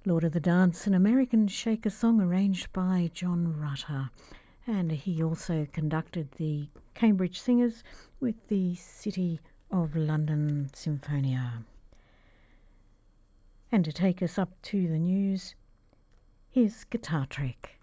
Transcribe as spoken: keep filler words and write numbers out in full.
Lord of the Dance, an American Shaker song arranged by John Rutter. And he also conducted the Cambridge Singers with the City of London Symphonia. And to take us up to the news, here's Guitar Trek.